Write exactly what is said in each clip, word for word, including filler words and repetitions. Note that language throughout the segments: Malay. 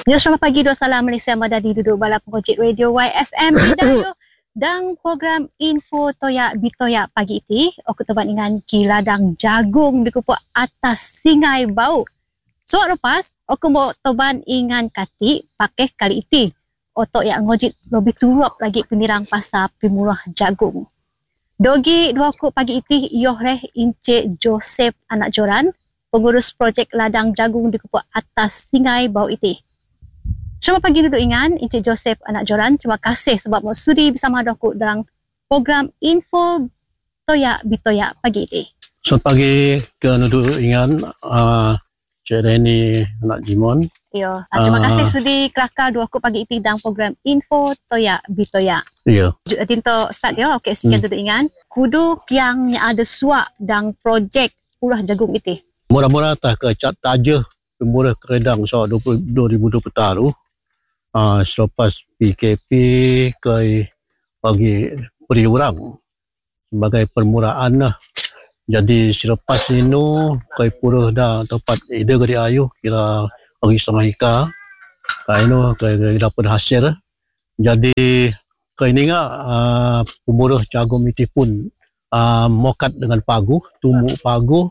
Ya, selamat pagi dua salam Malaysia Madani duduk bala pengojek radio Y F M Idayo dan program Info Toyak Bitoyak pagi ini aku teban dengan kiladang jagung di kupuk atas Singai Bau. So lepas aku mau teban dengan kati pakai kali ini otok yang ngojek lebih turup lagi penirang pasar pemurah jagung. Dogi dua ku pagi ini Yohreh Encik Joseph Anak Joran, pengurus projek ladang jagung di kupuk atas Singai Bau ini. Selamat pagi duduk ingan, Encik Joseph Anak Joran. Terima kasih sebab mau sudi bersama aku dalam program Info Toyak Bitoyak pagi ini. Selamat pagi ke duduk ingan, uh, Cik Reni Anak Jimon. Ya, terima uh, kasih sudi kelakar dua aku pagi ini dalam program Info Toyak Bitoyak. Ya. Tinto start ya, okey sekian hmm. duduk ingan. Kudu yang ada suak dan projek ulah jagung itu. Murah-murah tak ke cat taja pemurah keredang so dua ribu dua puluh taruh. Uh, selepas P K P ke bagi beri orang sebagai permuraan lah. Jadi selepas ini ke purah dah tempat ide gari ayuh kira bagi setengah ika kai ini ke dapat hasil. Jadi ke ini ngak uh, pemurah jagung itu pun uh, mokat dengan pagu, tumuk pagu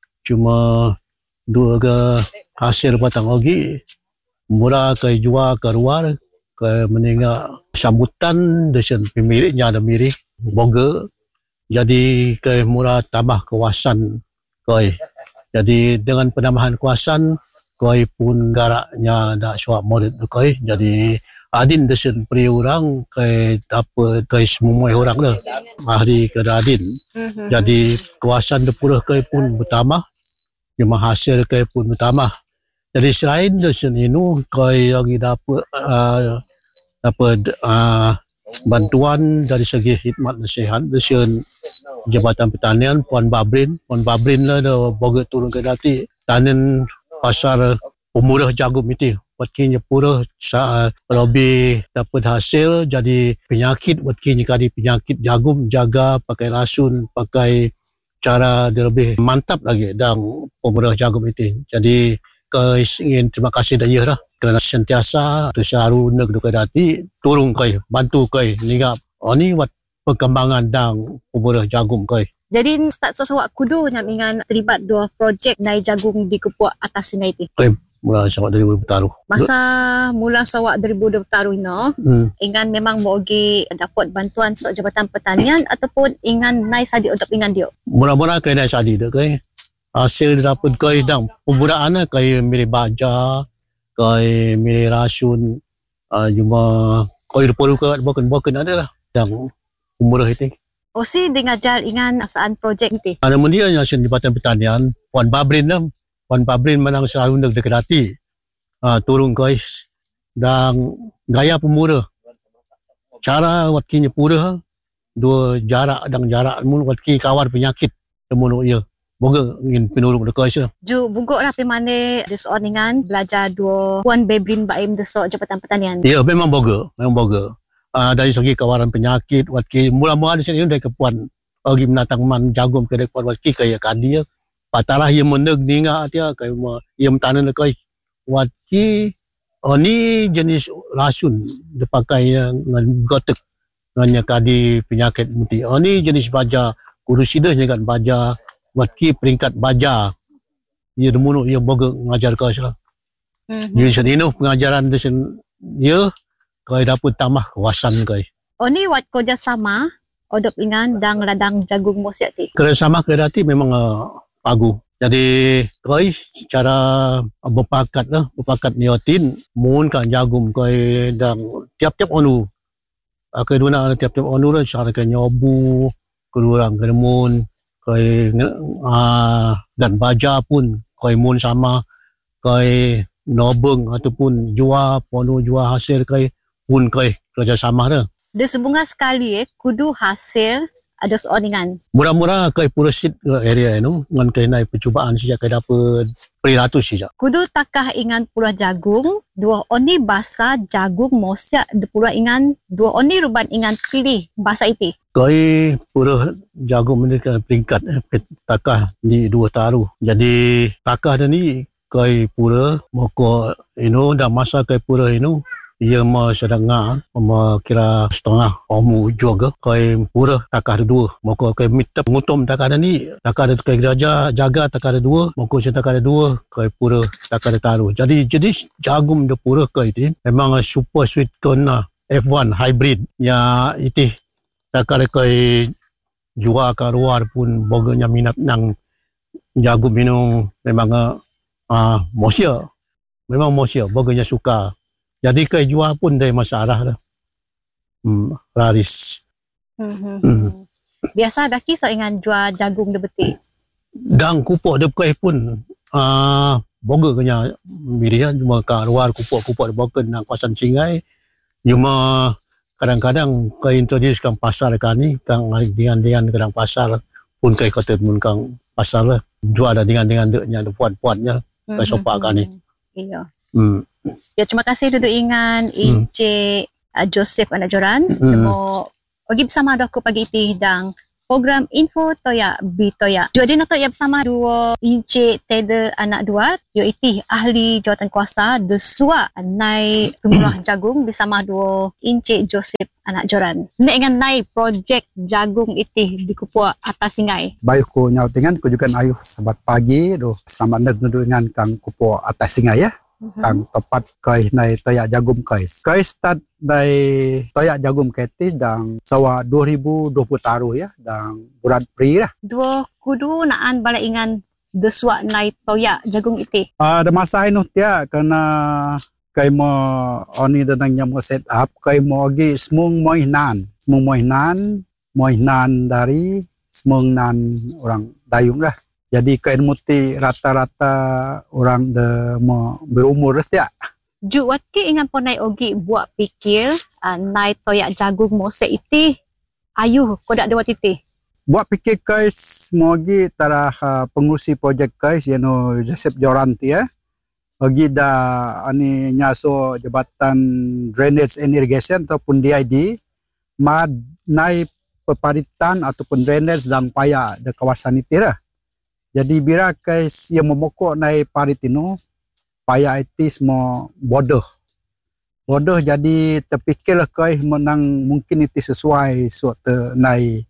cuma dua ke hasil batang lagi. Murah ke jual ke luar ke meninggal sambutan desain pemiliknya ada mirip boga jadi ke murah tambah kawasan koi jadi dengan penambahan kawasan koi pun garaknya dak suap murid koi jadi adin desain peri orang ke dapat ke semua orang dah ahli ke adin mm-hmm. Jadi kawasan depurah koi pun bertambah cuma hasil koi pun bertambah. Jadi selain desain ini, kami lagi dapat uh, dapat uh, bantuan dari segi khidmat nasihat desain Jabatan Pertanian Puan Babrin. Puan Babrin lah dah bawa turun ke dati tanen pasar pemurah jagung itu. Waktunya purah uh, lebih dapat hasil jadi penyakit. Waktunya kali penyakit jagung jaga pakai rasun, pakai cara dia lebih mantap lagi dan pemurah jagung itu. Jadi ke ingin terima kasih dah ya lah kerana sentiasa tu selalu nak duka dati turun kai bantu kai ningap oni wat perkembangan dang pemurah jagung kai. Jadi start sesuatu kudu nyam ingan terlibat dua projek nai jagung di kupuk atas Singai itu. Kai mula sawak dari bertaruh. Masa mula sawak dari bertaruh no, hmm. ingan memang mau pergi dapat bantuan so Jabatan Pertanian ataupun ingan nai sadi untuk ingan dia. Mula-mula kai nai sadi dah kai. Hasil dapat kai dang pemudaan kai mirip baja kai mirip rasun uh, cuma kai perlu ke bukan-bukan ada lah dang umurah itu. Oh si dengajar ingan asaan projek itu. Ada mendia yang hasil Jabatan Pertanian Puan Babrin lah. Puan Babrin menang selalu nak dekati uh, turun kai dan gaya pemurah cara waktunya purah dua jarak dan jarak mun waktu kawar penyakit temun ya. Boga ingin penurung dekat Aisyah. Ju buguk lah pemane desoan dengan belajar dua Puan Babrin Baim desok Jabatan Pertanian. Ya memang boga, memang boga. Uh, dari segi kawaran penyakit waktu mula-mula di sini dari ke Puan lagi menatang man jagung ke dekat waktu kaya kadi patalah yang meneg ninga dia kaya yang tanan dekat waktu oh ni jenis rasun dipakai dengan gotek dengan kadi penyakit muti. Oh ni jenis baja kurusida dengan baja waktu peringkat baja ia demunu ia boga mengajar kau salah. Mhm. Jadi sini pengajaran desain ia kau dapat tambah kawasan kau. Oh ni wat kerjasama odop ingan dan ladang jagung mosiat ti. Kerjasama kedati memang uh, pagu. Jadi kau secara berpakat lah, berpakat niatin mun kan jagung kau dan tiap-tiap onu. Aku duna tiap-tiap onu lah cara kau nyobu keluarang kedemun kai uh, dan baja pun kai mun sama kai nobeng ataupun jual pono jual hasil kai pun kai kerjasama dah. Dia sebunga sekali eh kudu hasil ada seoningan. Murah-murah kai purasit area itu dengan kai naik percubaan sejak kai dapat beratus sejak. Kudu takah ingan puluh jagung, dua oni basa jagung mosiak de puluh ingan, dua oni ruban ingan pilih basa itu. Kai puluh jagung mendekat peringkat eh, takah di dua taruh. Jadi takah dah ni kai pura moko inu dah masa kai pura inu ia ma sedanga ma kira setengah omu juga kai pura takar dua moko kai mitap ngutum takar ni takar kai geraja jaga takar dua moko sen takar dua kai pura takar taru jadi jadi jagung de pura kai ti memang super sweet corn F one hybrid ya itu takar kai jual ke luar pun boganya minat nang jagung minum memang ah uh, mosia memang mosia boganya suka. Jadi kai jual pun dari masalah dah. Hmm, laris. Hmm. hmm. Biasa dah kisah ingat jual jagung de beti. Dan kupok de kai pun ah uh, boga kenya mirian cuma ka luar kupok-kupok de boga nang kawasan Singai. Cuma kadang-kadang kai introduce kang pasar kani kang dengan-dengan kadang pasar pun kai kata mun kang pasar lah jual ada dengan-dengan deknya de puan-puannya kai sopak kani. Iya. Hmm. Ya, terima kasih duduk ingan Encik hmm. uh, Joseph anak joran. Hmm. Nemo pergi bersama aku pagi ini dan program Info Toya Bitoya. Jadi nak ya bersama dua Encik Teda anak dua, iaitu ahli jawatan kuasa desua nai pemurah jagung bersama dua Encik Joseph anak joran. Nek dengan nai projek jagung itu di Kupua Atas Singai. Baik ko nyau dengan ko juga ayuh sabat pagi do selamat nag dengan kang Kupua Atas Singai ya. Mm-hmm. Kang tepat kai nai toyak jagum kai. Kai start dari toyak jagum keti dang sawa dua ribu dua puluh taruh ya dang bulan April lah. Dua kudu naan balik ingan desua nai toyak jagung itu. Uh, ada masa inu tia karena kai mo oni danang nyam set up kai mo gi semung moihnan. Semung moihnan, moihnan dari semung nan orang dayung lah. Jadi kain muti rata-rata orang de mau berumur dah tiak. Ju wati ingat ponai ogi buat pikir uh, nai toyak jagung mose iti ayuh kodak dua titik. Buat pikir kais mogi tarah uh, pengurusi projek kais yano Joseph Joranti ya. Ogi da ani nyaso Jabatan Drainage and Irrigation ataupun D I D mad nai peparitan ataupun drainage dan paya de kawasan itu lah. Jadi bila kais yang memokok naik parit ini, payah itu semua bodoh. Bodoh jadi terfikirlah kais menang mungkin itu sesuai suatu naik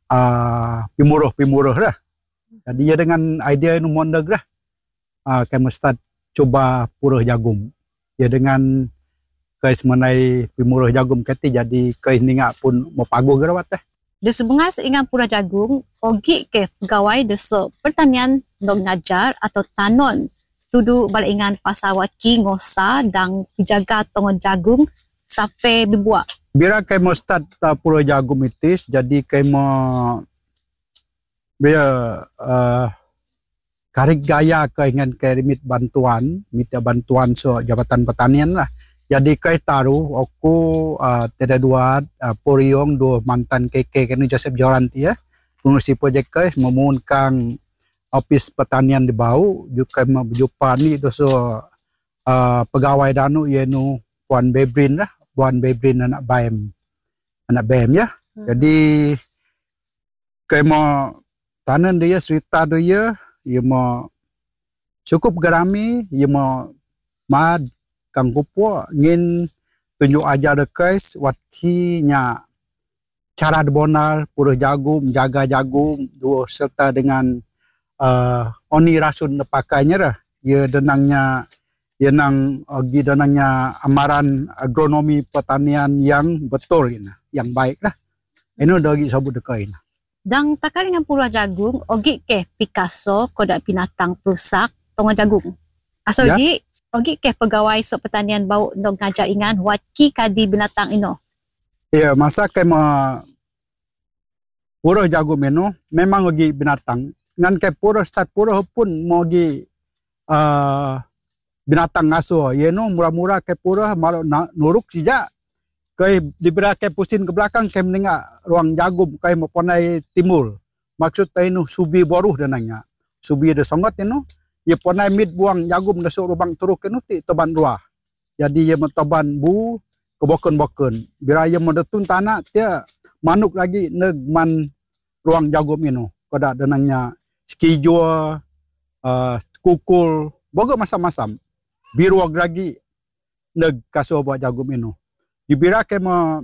uh, pimuruh-pimuruh lah. Jadi ya dengan idea ini mondeg lah. Uh, kais mesti coba puruh jagung. Ya dengan kais menai pimuruh jagung kati jadi kais ningak pun mau pagu gerawat teh. Di sebengas ingat pura jagung, ogi ke pegawai deso pertanian dong ngajar atau tanon. Tudu balik ingat pasawat ki ngosa dan pijaga tongon jagung sampai dibuat. Bila kay mo start uh, pura jagung itis, jadi kay mo bila uh, karik gaya kay ngan kay remit bantuan, minta bantuan so Jabatan Pertanian lah. Jadi kai taruh aku uh, Teda dua uh, Poriong dua mantan K K kini Joseph Joranti ya. Pengurusi projek kai memunkan ofis pertanian di bau juga berjumpa ni doso uh, pegawai danu yaitu Puan Bebrin lah, Puan Bebrin anak B A M. Anak B A M ya. Hmm. Jadi kai mau tanan dia cerita dia, ia mau cukup gerami, ia mau mad kang Kupua ngin tunjuk ajar dekais watinya cara debonar pura jagung, jaga jagung dua serta dengan uh, oni rasun depakainya lah. Ia denangnya ia nang agi denangnya amaran agronomi pertanian yang betul ini, yang baik lah. Ini udah lagi sabut dekai. Dan takar dengan pura jagung ogi ke Picasso kodak binatang perusak tongon jagung. Asal ya? Ogi Ogi ke pegawai sok pertanian bau dong ngajar ingan waki kadi binatang ino. Ya, masa ke ma pura jagung ino memang ogi binatang. Ngan ke pura start pura pun mau ogi uh, binatang ngaso. Yeno murah-murah ke pura malu nuruk sija. Kai dibera ke pusin ke belakang ke menengah ruang jagung kai mau ponai timur. Maksud tainu subi boruh dananya. Subi de songot ino. Ia ponai mid buang jagung dasuk lubang turuk kenu ti teban dua. Jadi ia mentoban bu kebokon-bokon. Bila ia mendetun tanah dia manuk lagi negman ruang jagung inu. Kodak denangnya skijo, uh, kukul, boga masam-masam biru agragi neg kaso buat jagung inu dibira ke mo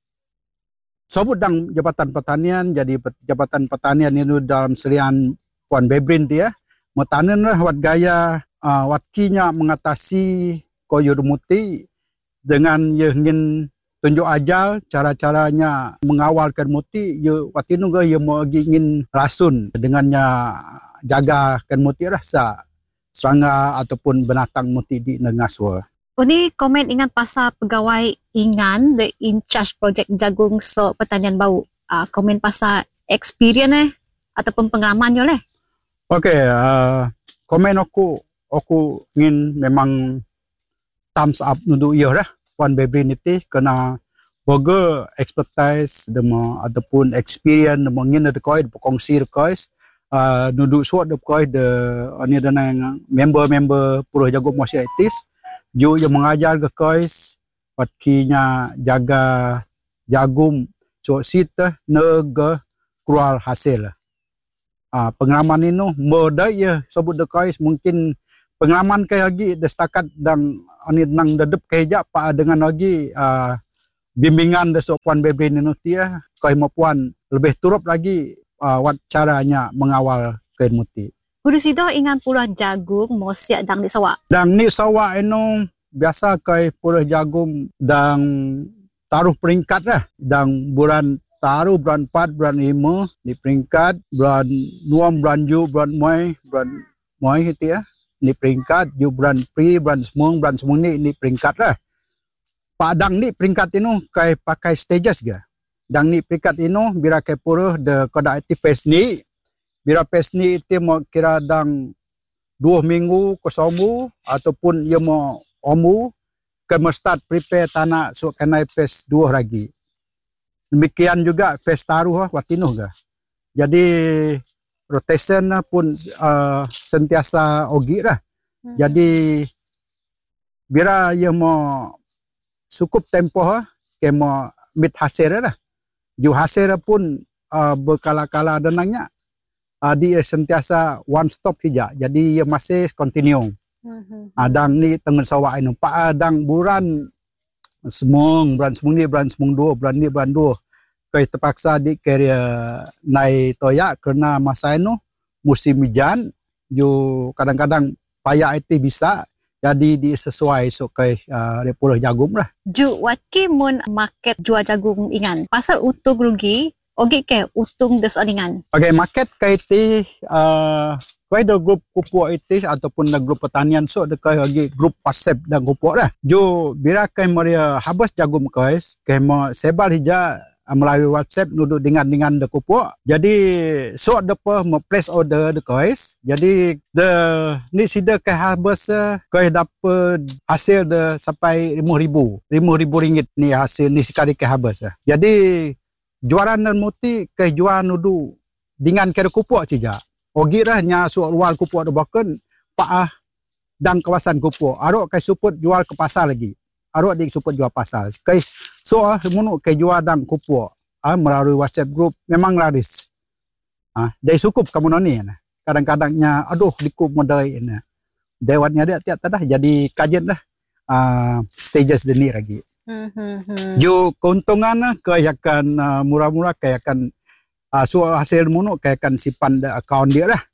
sobut dang Jabatan Pertanian, jadi Jabatan Pertanian itu dalam serian Puan Bebrin dia metanen lah wat gaya uh, wat kinya mengatasi koyo dumuti dengan ye ingin tunjuk ajal cara-caranya mengawal kermuti ye watinu ge ye mau ingin rasun dengannya jaga kermuti rasa serangga ataupun binatang muti di nengaswa. Ini komen ingat pasal pegawai ingan the in charge project jagung so pertanian bau. Uh, komen pasal experience eh ataupun pengalaman yo leh. Okey, uh, komen aku aku ingin memang thumbs up nundu iyo dah Puan Bebrin itu kena boga expertise demo ataupun experience demo ngin dekoi berkongsi dekoi uh, nundu suat dekoi de ani dana member-member Purus Jagung Mosiaitis jo yang mengajar dekoi watkinya jaga jagung so sita nega keluar hasil. Uh, pengalaman ini mudah ya sebut dekoi mungkin pengalaman kayak lagi destakat dan ani nang dedep kejap pa dengan lagi uh, bimbingan de Puan Bebrin ini dia koi mapuan lebih turut lagi uh, wat caranya mengawal kain muti. Kudu sido ingat puluh jagung mo siap dang di sawak. Dang ni sawak ino biasa koi puluh jagung dang taruh peringkat lah dang bulan taruh bulan empat, bulan lima di peringkat, bulan enam, bulan tujuh, bulan Mei, bulan Mei itu ya, di peringkat, ju bulan Pri, bulan semung, bulan semung ni di peringkat lah. Padang ni peringkat ini kai pakai stages ga. Dang ni peringkat ini bira kai purah de koda aktif pes ni, bira pes ni itu mau kira dang dua minggu ke somu ataupun ia mau omu ke start prepare tanah so kenai pes dua lagi. Demikian juga phase taruh watinu ga. Jadi rotation pun uh, sentiasa ogi lah. Hmm. Jadi bira ia mau cukup tempo ha ke mau mid hasil lah. Ju hasil pun uh, berkala-kala denangnya. Uh, dia sentiasa one stop saja. Jadi ia masih continue. Hmm. Adang ni tengah sawak ini. Pak adang buran semung, bulan semung ni, bulan semung dua, bulan ni, bulan dua. Kaya terpaksa di kerja naik toyak kerana masa itu musim hujan. Jo kadang-kadang payah itu bisa. Jadi di sesuai so kaya uh, puluh jagung lah. Ju, waki mun market jual jagung ingan. Pasal utung rugi, ogi ke utung des oningan. Okay, market kaya itu uh, kaya ada grup kupuk itu ataupun ada grup pertanian so ada kaya lagi grup WhatsApp dan kupuk lah. Jo, bila kaya mereka habis jagung kaya, kaya mau sebal hijau melalui WhatsApp nuduk dengan-dengan de kupuk. Jadi so depa me place order de guys. Jadi de ni sida ke habis ke dapat hasil de sampai lima ribu ringgit ni hasil ni sekali ke habis. Jadi jualan dan muti ke jual nudu dengan ke kupuk saja. Ogi dah nya so luar kupuk de baken paah dan kawasan kupuk. Arok ke suput jual ke pasar lagi. Arok dik support jual pasal. Kai so ah munu kai jual dang kupuk ah melalui WhatsApp group memang laris. Ah dai cukup kamu noni nah. Kadang-kadangnya aduh dikup modai nah. Dewatnya dia tiap tadah jadi kajian dah ah stages deni lagi. Hmm. Jo keuntungan kai akan uh, murah-murah kai akan uh, so hasil munu kai akan simpan de akaun dia lah.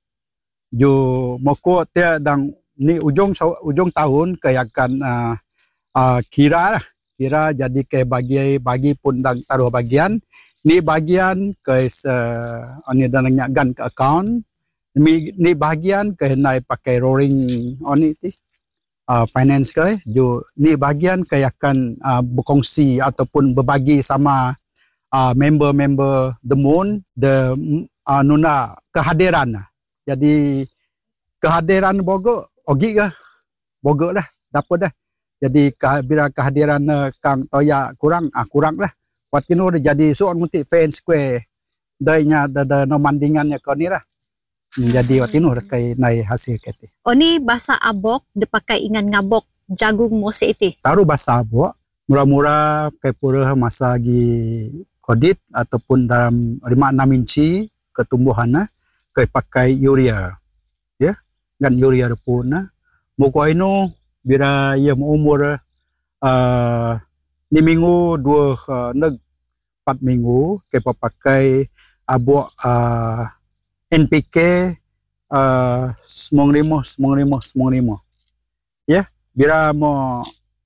Jo moko dia dang ni ujung ujung tahun kai akan uh, Uh, kira lah, kira jadi ke bagi bagi pun dan taruh bagian ni bagian ke uh, ani dananya gan ke account ni, ni bagian ke naik pakai roaring oni ti uh, finance ke jo ni bagian ke akan uh, berkongsi ataupun berbagi sama uh, member-member the moon the uh, nuna kehadiran jadi kehadiran bogo ogi ke bogo lah dapat dah. Jadi bila kehadiran uh, Kang Toya kurang, ah kurang lah. Watinu dah jadi soal muti fan square. Dainya ada nomandingannya kau ni lah. Jadi watinu dah kai naik hasil kete. Oh ni bahasa abok dipakai ingan ngabok jagung mose iti. Taruh bahasa abok. Murah-murah kai pura masa lagi kodit ataupun dalam lima enam inci ketumbuhan kai pakai urea. Ya, gan urea pun Muka ino bila ia umur uh, ni minggu dua uh, neg empat minggu ke pakai abu uh, N P K uh, semong lima semong lima semong lima. Ya, bila mo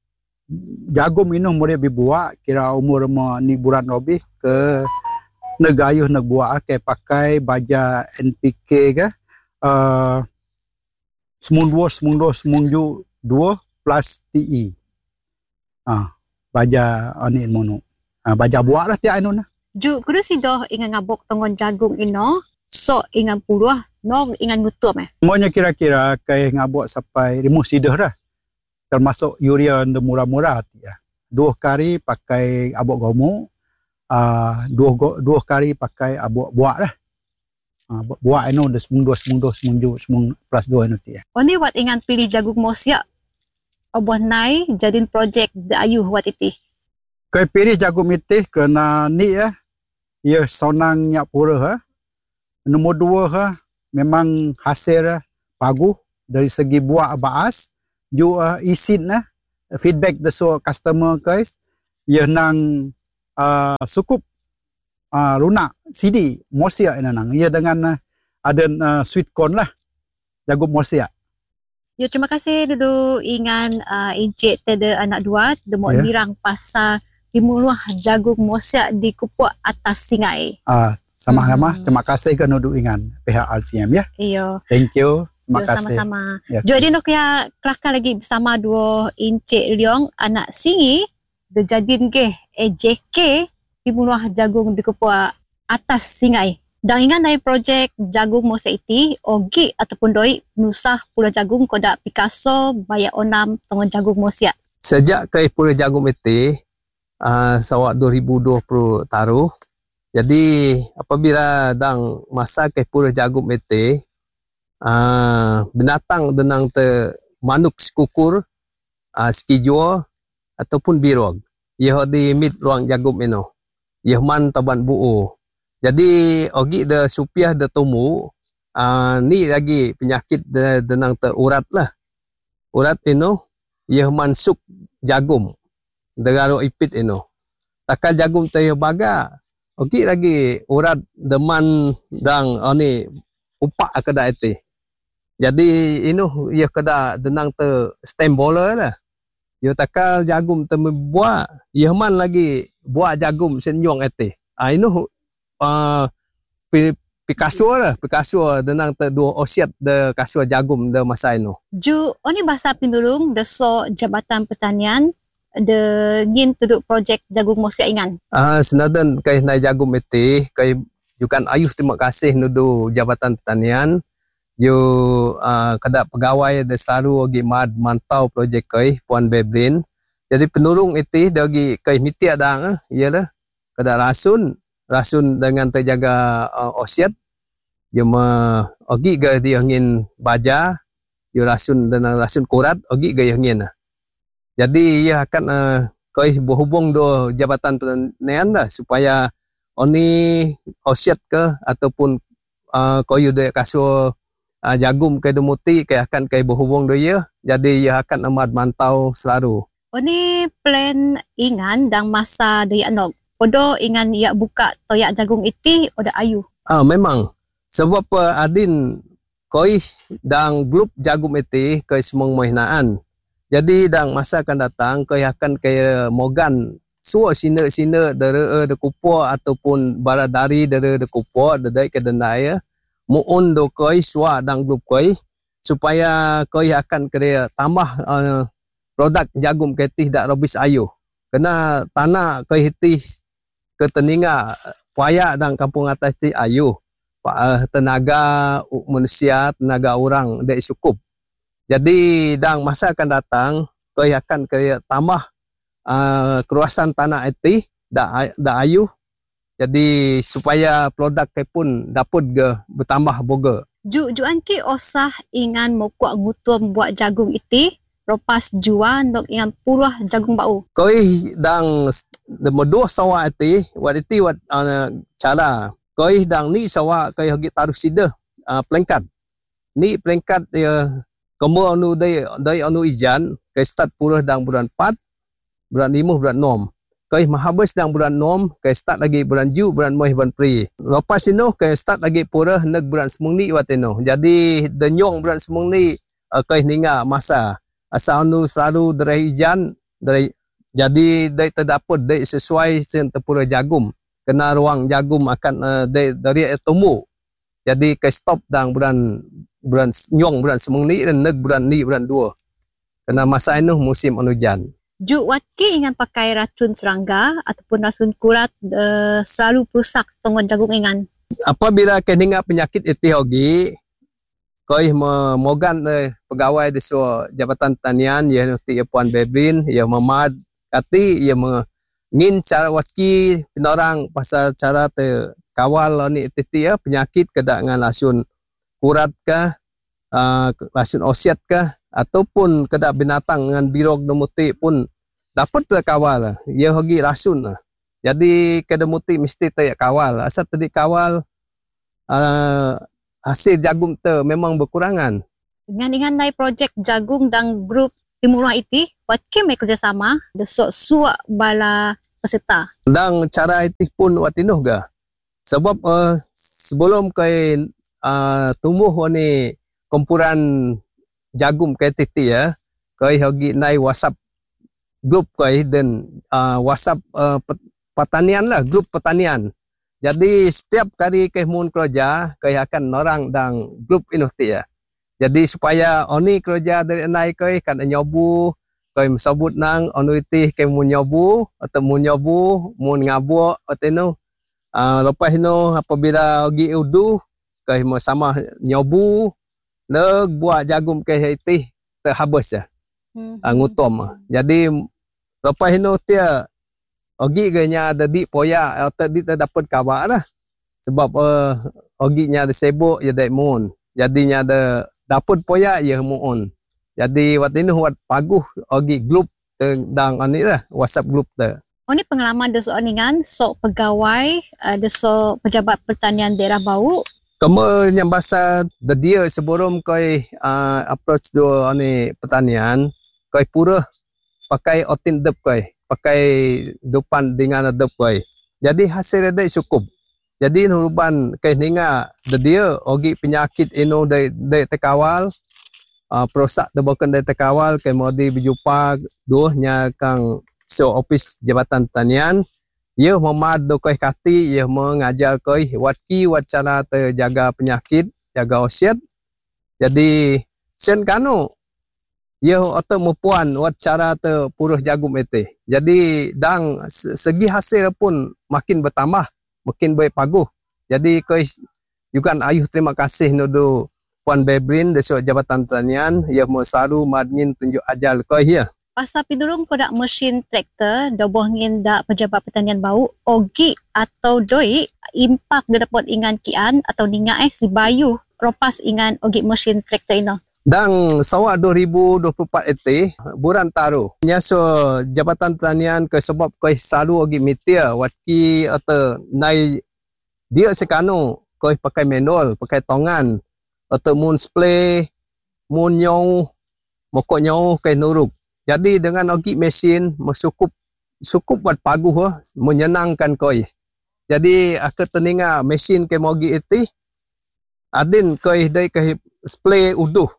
jagung ino mulai dibuat kira umur mo ni bulan lebih ke negayuh nak buat ke pakai baja N P K ke uh, semung dua semung dua semung ju dua plus T E. Ah, baja ani mono. Ah, baja buat lah tiap anu nah. Ju kudu si doh ingan ngabok tongon jagung ino, so ingan puluh, no ingan nutup eh. Semuanya kira-kira kai ngabok sampai lima sidah dah. Termasuk urea yang murah-murah ya. Dua kali pakai abok gomu. Uh, dua dua kali pakai abuk buat lah. Uh, buat ino dah semung dua semung dua semung ju semung plus dua ino ti. Oni wat ingan pilih jagung mosia. Oboh nai jadiin projek de ayuh wat iti. Kai pilih jagung mitih kerana ni ya. Ia sonang nyak pura ha. Nombor dua ha memang hasil bagus dari segi buah baas. Ju uh, isin lah feedback deso customer guys. Ia nang Uh, cukup uh, lunak C D mosia ini nang ia dengan uh, ada uh, sweet corn lah jagung mosia. Ya terima kasih dulu ingan uh, encik teda anak dua demo yeah. Dirang pasal dimuluh jagung mosia di kupuk atas singai. Ah uh, sama-sama hmm. Terima kasih kan dulu ingan pihak L T M ya. Iya. Thank you. Terima Yo, kasih. Sama-sama. Ya. Jadi nok ya kelakar lagi bersama dua encik Leong anak singi dijadiin ke E J K di bunuh jagung di kupua atas singai. Dan ingat dari projek jagung mosa iti, ogi ataupun doi nusah pula jagung kodak Picasso bayak onam tongon jagung mosia. Sejak ke pula jagung iti, uh, sawak dua ribu dua puluh taruh, jadi apabila dang masa ke pula jagung iti, uh, binatang denang te manuk sekukur, uh, skijua, ataupun birog. Ia di mit ruang jagung ino. Ia man taban buo. Jadi ogi de supiah de tumu. Uh, ni lagi penyakit de denang te urat lah. Urat ino ia man suk jagung. Degaro ipit ino. Takal jagung te baga. Ogi lagi urat deman dang oni upak kada iti. Jadi ino ia kada denang te stem bola lah. Yo takal jagung temu buat, ia man lagi buat jagung senyong ete. Ah inu uh, Picasso lah, Picasso denang te dua osiat de kasua jagung de masa inu. Ju oni bahasa Pindulung deso Jabatan Pertanian de ngin tuduk projek jagung mosia ingan. Ah senadan kai nai jagung ete, kai jukan ayuh terima kasih nudu Jabatan Pertanian. Yo uh, kada pegawai ada selalu agi mad mantau projek kai Puan Bebrin. Jadi penurung itu dagi kai miti adang ialah kada rasun rasun dengan terjaga uh, osiat. Yo ma agi ga dia ngin baja, yo rasun dengan rasun kurat agi ga ngin. Jadi ia akan uh, kai berhubung do Jabatan Pertanian dah supaya oni osiat ke ataupun uh, koyo de kaso Uh, jagung ke demuti ke akan ke berhubung dia, jadi ia akan amat mantau selalu. Oni plan ingan dan masa dia anak. Podo ingan ia buka toyak jagung iti oda ayu. Ah memang sebab uh, adin koi dang grup jagung iti koi semong mohinaan. Jadi dang masa akan datang koi akan ke mogan suo sine-sine dari de kupo ataupun baradari dari de kupo dari ke dendaya. Muun do koi swa dang grup koi supaya koi akan kira tambah uh, produk jagung ketih dak robis ayu. Kena tanah koi hitih ke teninga puaya dang kampung atas ti ayu. Uh, tenaga manusia, tenaga orang dak cukup. Jadi dang masa akan datang koi akan kira tambah uh, keruasan tanah etih dak dak ayu. Jadi supaya produk ke pun dapat ge bertambah boga. Ju juan ki osah ingan mokuak ngutum buat jagung iti, ropas juan dok ingan puluh jagung bau. Koi dang demodua sawa iti, wat iti wat uh, cara. Koi dang ni sawa koi hagi taruh sida uh, pelengkat. Ni pelengkat dia Kamu anu day day anu ijan kai start purah dang bulan empat, bulan lima, bulan enam. Kai mahabis dang bulan enam, kai start lagi bulan ju, bulan Mei, bulan Pri. Lepas ino kai start lagi purah neg bulan semung ni watino. Jadi denyong bulan semung ni uh, kai ninga masa. Asal anu selalu dari ijan dari jadi day terdapat day sesuai sen tepura jagum. Kena ruang jagum akan uh, day dari tumbuh. Jadi kai stop dang bulan bulan nyong bulan semung ni dan neg bulan ni bulan dua. Kena masa ino musim anu jan. Juk watki ingan pakai racun serangga ataupun racun kurat uh, selalu perusak tongon jagung ingan. Apabila kena penyakit itu hogi, koi memogan eh, pegawai di suatu Jabatan Pertanian ya nanti Puan Bebrin ya memad kati ya mengin cara watki penorang pasal cara te kawal ni titi ya penyakit kedak dengan racun kurat kah, uh, racun osiat kah, ataupun kedak binatang dengan birog demuti pun dapat terkawal. Ia hogi racun. Jadi kedemuti mesti tak kawal. Asal tadi kawal uh, hasil jagung tu memang berkurangan. Dengan-dengan naik projek jagung dan grup Timur Luar iti, watki mai kerjasama desok suak bala peserta. Dan cara itu pun watinuh ga. Sebab uh, sebelum kai uh, tumbuh ni kumpulan jagung kai titi ya, kai hogi nai WhatsApp grup kai dan uh, WhatsApp uh, pertanian lah, grup pertanian. Jadi setiap kali kai mun kerja, kai akan orang dan grup inuti ya. Jadi supaya oni kerja dari nai kai kan nyobu, kai sebut nang onu iti kai mun nyobu atau mun nyobu, mun ngabu atau Uh, lepas itu apabila pergi udu kai sama nyobu leg buat jagung kai itu terhabis ya. Hmm. Uh, ngutom. Jadi lepas itu dia pergi ganya ada di poya atau di dapat kabar lah. Sebab uh, pergi nya ada sibuk ya dai mun. Jadinya ada dapat poya ya mun. Jadi waktu ini buat paguh pergi grup tentang ani lah WhatsApp grup tu. Ini pengalaman desok ningan sok pegawai uh, desok pejabat pertanian daerah Bau. Kamu yang bahasa dia sebelum kau uh, approach dua ni pertanian, kau pura pakai otin dep kau, pakai depan dengan dep kau. Jadi hasil dia cukup. Jadi nuruban kau ninga dia ogi penyakit ino dari dari tekawal, uh, perosak debakan dari tekawal, kau mau di berjumpa dua nya kang so office Jabatan Pertanian, ia memad do koi kati, ia mengajar koi watki wat cara terjaga penyakit, jaga osiat. Jadi sen kanu ia atau mepuan wat cara ter puruh jagung itu. Jadi dang segi hasil pun makin bertambah, makin baik paguh. Jadi koi juga ayuh terima kasih nudu Puan Bebrin dari Jabatan Pertanian, ia mau selalu madngin tunjuk ajar koi ya. Pasal pidurung kodak mesin traktor doboh ngin dak pejabat pertanian Bau ogi atau doi impak dia dapat ingan kian atau ninga eh si Bayu ropas ingan ogi mesin traktor ino. Dan sawak dua ribu dua puluh empat itu bulan taruh nyaso Jabatan Pertanian ke sebab kau selalu ogi mitia watki atau nai dia sekanu kau pakai manual, pakai tongan atau mun spray, mun nyau, mokok nyau kau nuruk. Jadi dengan ogi mesin cukup cukup buat paguh oh, menyenangkan koi. Jadi aku teninga mesin ke mogi itu adin koi dai ke spray uduh.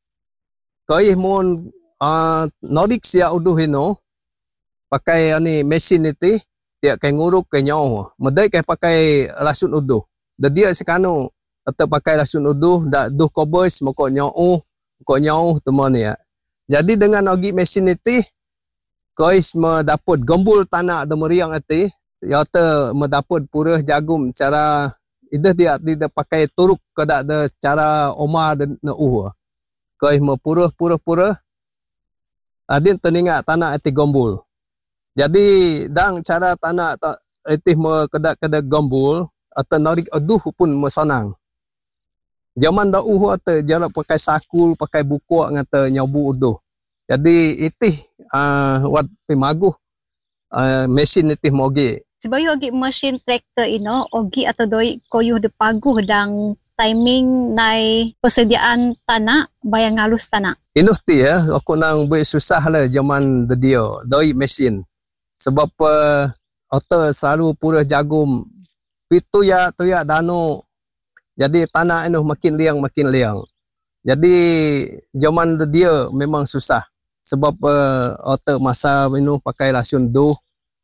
Koi mun uh, norik sia uduh ino pakai ani mesin itu dia ke nguruk ke nyau. Medai ke pakai racun uduh. Dan dia sekanu atau pakai racun uduh dak duh kobos moko nyau, moko nyau teman ya. Jadi dengan ogi mesin itu, kau mendapat gembul tanah dan meriang itu, yaitu mendapat purah jagung cara itu dia tidak pakai turuk kedak ada cara oma dan uh. Kau mempurah purah purah, adin teninga tanah itu gembul. Jadi dang cara tanah itu kedak kedak gembul atau narik aduh pun mesanang. Zaman dahulu atau jalan pakai sakul, pakai buku ngata nyobu uduh. Jadi itu uh, wat pemaguh uh, mesin itu mogi. Sebab ogi mesin traktor ino ogi atau doi koyuh de paguh dan timing nai persediaan tanah bayang ngalus tanah. Inuh ti ya, aku nang buat susah lah zaman dia, doi mesin. Sebab uh, otor selalu purah jagum, pitu ya tu ya dano. Jadi tanah inuh makin liang makin liang. Jadi zaman dia memang susah. Sebab uh, otor masa inuh pakai lasun duh.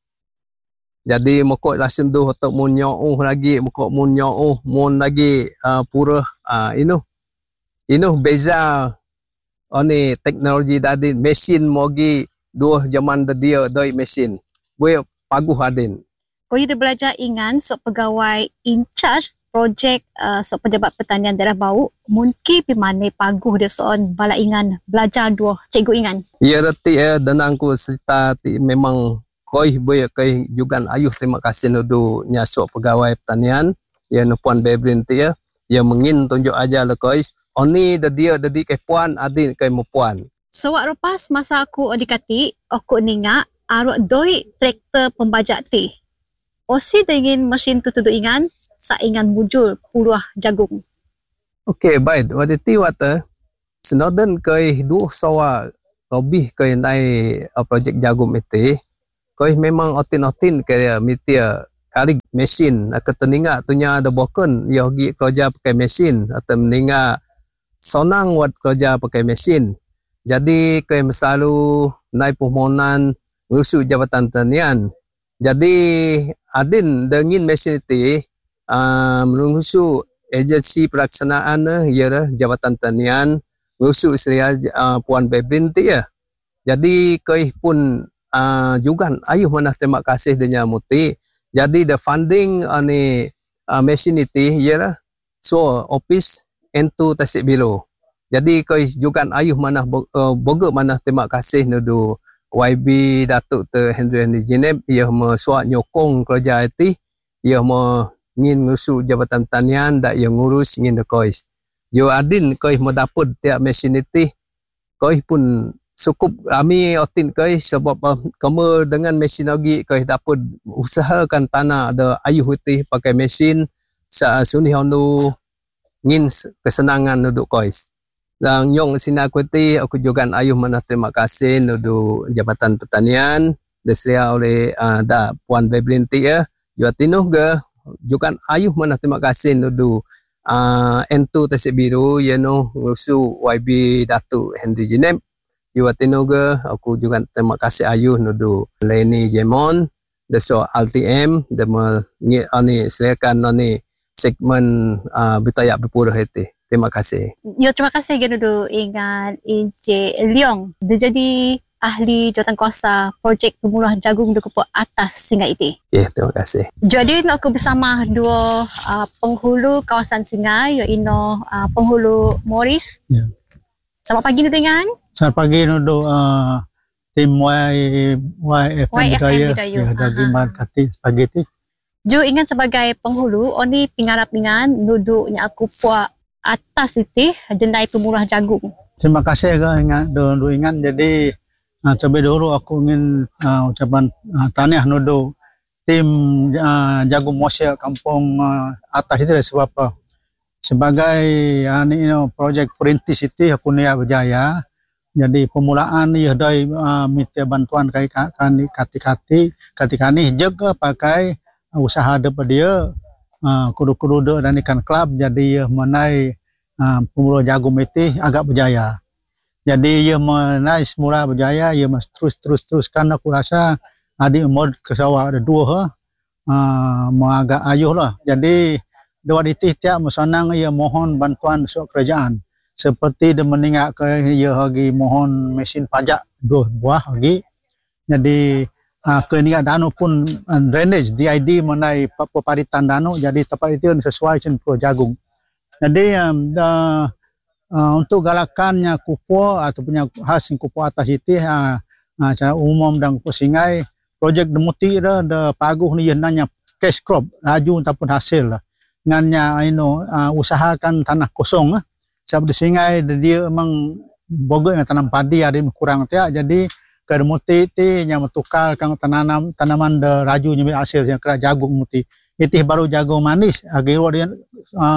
Jadi mokok lasun duh otor mun nyauh lagi, mokok mun nyauh mun lagi uh, purah uh, inuh. Inuh beza oni teknologi tadi mesin mogi dua zaman dia doi mesin. Buat paguh adin. Kau ida belajar ingan sok pegawai in charge projek uh, sok pejabat pertanian daerah Bau mungkin pi mane paguh dia soon bala ingan belajar dua cikgu ingan. Ya reti ya danangku cerita ti memang koi boy koi jugan ayuh terima kasih nudu nyasok pegawai pertanian ya nu puan Bebrin ti ya ya mengin tunjuk aja le koi oni de dia de di ke puan adin ke mu puan. Sewak lepas masa aku odikati aku ninga arok doi traktor pembajak ti. Osi dengan mesin tu tudu ingan sa ingan mujur puluh jagung. Okey baik wadi ti wata senoden koi duh sawa lebih koi nai uh, projek jagung itu koi memang otin-otin ke mitia karig mesin ke teninga tunya ada boken ya gi kerja pakai mesin atau meninga sonang wat kerja pakai mesin. Jadi koi selalu naik permohonan ngusuk Jabatan Pertanian. Jadi adin dengan mesin itu uh, mengusuk agensi pelaksanaan ya Jabatan Pertanian ngusuk Seria uh, Puan Bebrin tu ya. Jadi koi pun uh, juga ayuh mana terima kasih dengan muti. Jadi the funding ani uh, mesin itu ya so office entu Tasik Bilu. Jadi koi juga ayuh mana uh, boga mana terima kasih nudu Y B Datuk Ter Henry Henry Jineb ia mesuak nyokong kerja itu ia mau ngin ngusuk Jabatan Pertanian dak ia ngurus ngin de koi. Jo adin koi mau dapat tiap mesin itu koi pun cukup kami otin koi sebab uh, kamu dengan mesin lagi koi dapat usahakan tanah ada ayuh itu pakai mesin sa suni hondu ngin kesenangan nuduk koi. Dan yang sini aku ti aku juga ayuh mana terima kasih nudu Jabatan Pertanian disria oleh uh, da Puan Bebrin ti ya. Juga tinuh ge juga ayuh mana terima kasih nudu uh, entu Tasik Biru ya no ngusu Y B Datuk Henry Jineb. Juga tinuh ge aku juga terima kasih ayuh nudu Leni Jemon deso L T M dema ni ani silakan ni segmen uh, Bitoyak Berpurah itu. Terima kasih. Yo terima kasih genudu ingat Encik Leong. Dia jadi ahli jawatankuasa projek pemuluh jagung di Kupuk Atas Singai itu. Ya, yeah, terima kasih. Jadi aku bersama dua uh, penghulu kawasan Singai iaitu uh, penghulu Morris. Ya. Selamat pagi nudu ingan. Selamat pagi nudu uh, tim Y Y F M Budaya ya dari Markati Spaghetti. Jo ingat sebagai penghulu oni pingarap ingan nudu nya aku puak atas itu dendai pemuluh jagung. Terima kasih ke ingat dulu ingat jadi uh, terlebih dahulu aku ingin uh, ucapan uh, tahniah nudu tim uh, jagung Mosya Kampung uh, Atas itu sebab uh, sebagai uh, ini you know, projek perintis itu aku niat berjaya. Jadi pemulaan ia dari uh, minta bantuan kai kani kati-kati kati-kani juga pakai uh, usaha daripada dia Uh, kudu-kudu dan ikan klub jadi ia menai uh, pemuluh jagung itu agak berjaya. Jadi ia menai semula berjaya, ia terus-terus teruskan aku rasa adik mod ke sawah ada dua uh, agak ayuh lah. Jadi dua itu tiap mesanang ia mohon bantuan sok kerajaan. Seperti dia meninggal ke ia lagi mohon mesin pajak dua buah lagi. Jadi Uh, keningat danu pun uh, drainage D I D mengenai peparitan danu jadi tempat itu sesuai dengan Pulau Jagung. Jadi um, uh, uh, untuk galakannya Kupu ataupun khas Kupu Atas itu uh, uh, secara umum dan Singai projek demuti dah de paguh ni nanya cash crop laju ataupun hasil lah. Ngannya ino uh, usahakan tanah kosong lah. Sebab di Singai dia memang boga dengan tanam padi ada kurang tiak jadi ke muti ti yang bertukar kang tanam tanaman de raju nyambil hasil yang kira jagung muti. Itu baru jagung manis. Agak dia uh,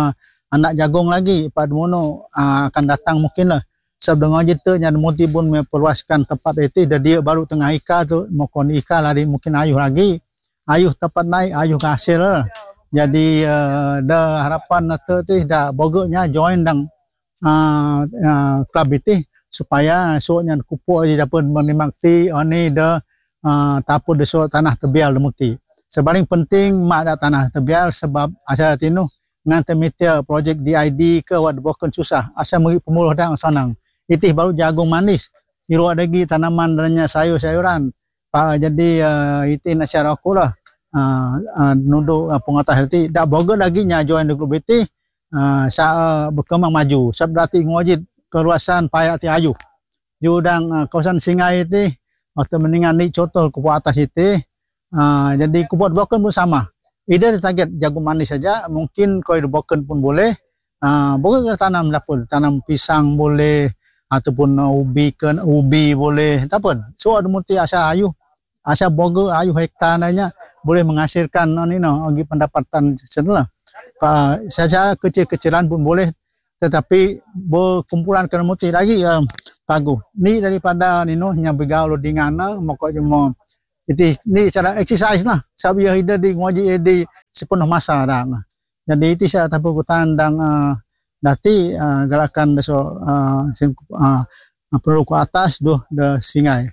anak jagung lagi pada mono uh, akan datang mungkin lah. Sebab dengar cerita yang muti pun memperluaskan tempat itu dan dia baru tengah ika tu mokon ika lari mungkin ayuh lagi. Ayuh tempat naik, ayuh hasil lah. Jadi uh, dah harapan tu tu dah bogoknya join dang uh, uh, klub itu supaya soalnya kupuk aja dapat menikmati ini dah uh, tapu de so tanah tebial demuti. Sebaring penting mak dah tanah tebial sebab acara tinu ngan temitia projek D I D ke wad boken susah. Asal meri pemuluh dah sanang. Itih baru jagung manis, iru lagi tanaman dannya sayur-sayuran. Uh, jadi uh, itu nasihat aku lah. Uh, uh, nuduk uh, pengatas itu dah boga lagi nya join the group itu uh, sa uh, berkembang maju. Sebab dati ngojid keluasan payah ti ayuh. Judang uh, kawasan Singai itu waktu mendingan ni contoh kupu atas itu. Uh, jadi kupu boken pun sama. Ida target jagung manis saja, mungkin kau boken pun boleh. Uh, boken tanam dapur, tanam pisang boleh. Ataupun uh, ubi kan ubi boleh tak apa so ada muti asal ayuh asal boga ayuh hektar nanya boleh menghasilkan uh, ni no bagi pendapatan sebenarnya uh, secara kecil-kecilan pun boleh tetapi berkumpulan kena muti lagi uh, bagus ni daripada ni no nya bergaul dengan uh, mokok cuma itu ni cara exercise lah sebab ia hidup di ngaji di sepenuh masa dah jadi itu saya tahu kutandang uh, Dati uh, gerakan besok uh, uh, perlu ke atas doh de Singai.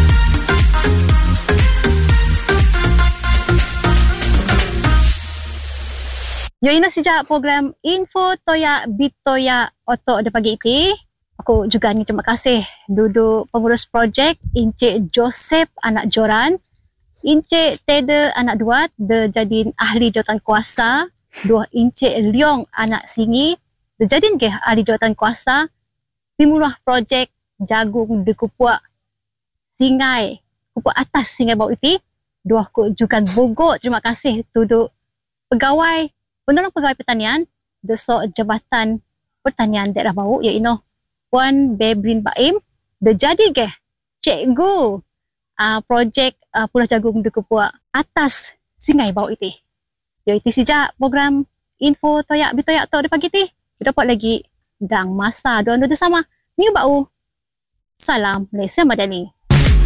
Yo ini sejak program Info Toya Bitoya Otok de pagi ini. Aku juga ni terima kasih duduk pengurus projek Encik Joseph anak Joran, Encik Teda anak Duat de jadi ahli jawatan kuasa, dua Encik Leong anak Singi jadi ke ahli jawatan kuasa pimuluh projek jagung di Kupuak Singai, Kupuak atas Singai bau itu. Dua ku juga bogok terima kasih duduk pegawai penolong pegawai pertanian Desok Jabatan Pertanian Daerah Bau iaitu Puan Bebrin Baim de jadi ke cikgu uh, projek uh, Pulau Jagung di Kupuak atas Singai bau itu. Iaitu sejak program Info Toyak Bitoyak Tok di pagi ini. Dapat lagi dang masa dua-dua sama. Ni bau. Salam Malaysia Madani.